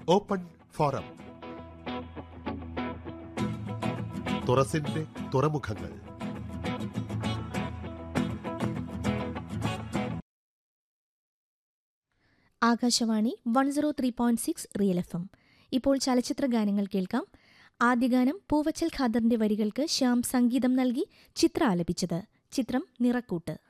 Open forum. തുറസിന്റെ തുറമുഖങ്ങൾ. Akashvani 103.6 real FM. ഇപ്പോൾ ചലച്ചിത്ര ഗാനങ്ങൾ കേൾക്കാം. ആദ്യ ഗാനം പൂവച്ചൽ ഖാദറിന്റെ വരികൾക്ക് ശ്യാം സംഗീതം നൽകി ചിത്ര ആലപിച്ചത്. ചിത്രം നിറക്കൂട്ട്.